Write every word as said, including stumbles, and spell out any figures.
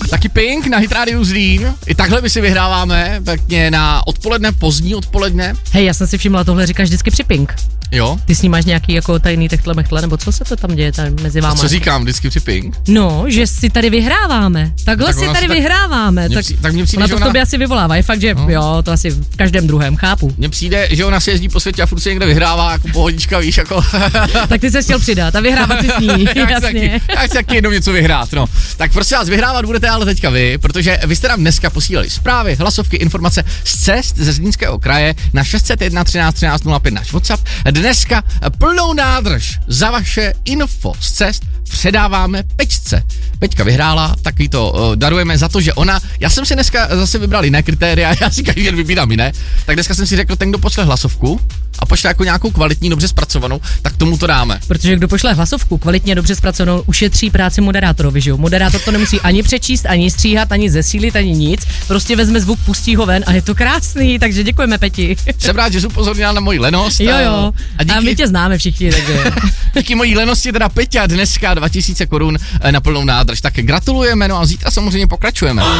Taky Pink na Hit Radio Zlín. I takhle my si vyhráváme pěkně na odpoledne, pozdní odpoledne. Hej, já jsem si všimla, tohle říkáš vždycky při Pink. Jo. Ty s ním máš nějaký jako tajný techtle mechle, nebo co se to tam děje tady mezi váma? Co říkám vždycky při Pink? No, že si tady vyhráváme. Takhle tak si tady tak, vyhráváme. Tak, přijde, tak mně přijde, ona to ona... v tobě asi vyvolává. Je fakt, že no. Jo, to asi v každém druhém, chápu. Mně přijde, že ona si jezdí po světě a furt se někde vyhrává, jako pohodička, víš, jako... Tak ty se chtěl přidat a vyhrávat si s ní, jasně. Já chci taky jednou něco vyhrát, no. Tak prostě vás vyhrávat budete ale teďka vy, protože vy jste nám dneska posílali zprávy, hlasovky, informace z cest ze Zlínského kraje na šest set jedna třináct třináct nula pět náš WhatsApp. Dneska plnou nádrž za vaše info z cest předáváme Peťce. Peťka vyhrála, tak jí to uh, darujeme za to, že ona, já jsem si dneska zase vybral jiné kritéria, já si každý den vybírám jiné, tak dneska jsem si řekl, ten, kdo pošle hlasovku a pošle jako nějakou kvalitní, dobře zpracovanou, tak tomu to dáme. Protože kdo pošle hlasovku kvalitně, dobře zpracovanou, ušetří práci moderátorovi, že jo? Moderátor to nemusí ani přečíst, ani stříhat, ani zesílit, ani nic, prostě vezme zvuk, pustí ho ven a je to krásný, takže děkujeme, Peti. Jsem rád, že jsi upozornila na moji lenost. Jo, jo, a, díky, a my tě známe všichni, takže. Díky mojí lenosti teda Peťa dneska dva tisíce korun na plnou nádrž, tak gratulujeme, no a zítra samozřejmě pokračujeme.